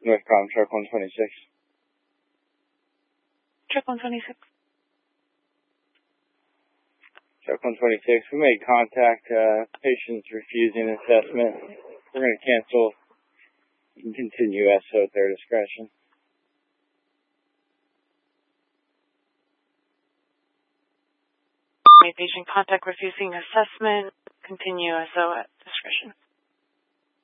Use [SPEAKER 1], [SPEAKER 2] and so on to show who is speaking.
[SPEAKER 1] Northcom, truck 126.
[SPEAKER 2] Truck 126.
[SPEAKER 1] Truck 126, we made contact. Patient's refusing assessment. We're going to cancel and continue SO at their discretion.
[SPEAKER 2] Patient contact refusing assessment. Continue SO at discretion.